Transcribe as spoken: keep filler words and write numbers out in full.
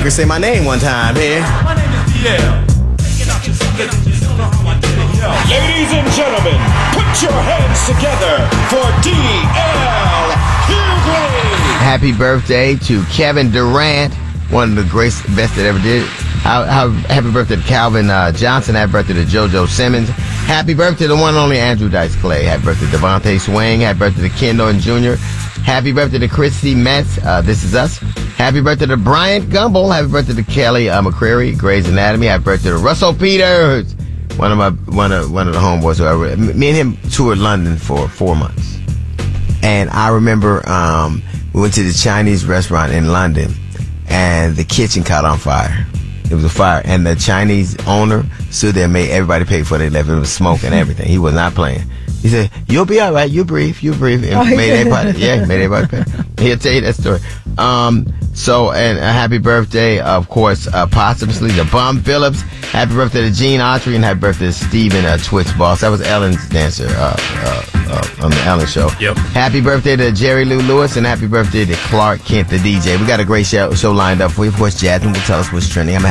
Anchor, say my name one time here. My name is D L. Ladies and gentlemen, put your hands together for D L Hughley. Happy birthday to Kevin Durant, one of the greatest, best that ever did. How, how, happy birthday to Calvin uh, Johnson. Happy birthday to JoJo Simmons. Happy birthday to the one and only Andrew Dice Clay. Happy birthday to Devontae Swing. Happy birthday to Ken Norton Junior Happy birthday to Christy Metz. Uh, this is us. Happy birthday to Bryant Gumbel. Happy birthday to Kelly uh, McCreary, Grey's Anatomy. Happy birthday to Russell Peters, one of my one of one of the homeboys. Who I, me and him toured London for four months, and I remember um, we went to the Chinese restaurant in London, and the kitchen caught on fire. It was a fire, and the Chinese owner stood there and made everybody pay for they left. It was smoke and everything. He was not playing. He said, "You'll be all right. You breathe. You breathe." And Oh, made yeah. everybody, yeah, made everybody pay. He'll tell you that story. Um, so, and a happy birthday, of course, uh, posthumously to Bum Phillips. Happy birthday to Gene Autry, and happy birthday to Stephen uh, Twix Boss. That was Ellen's dancer uh, uh, uh, on the Ellen Show. Yep. Happy birthday to Jerry Lou Lewis, and happy birthday to Clark Kent, the D J. We got a great show, show lined up for you. Of course, Jasmine will tell us what's trending. I'm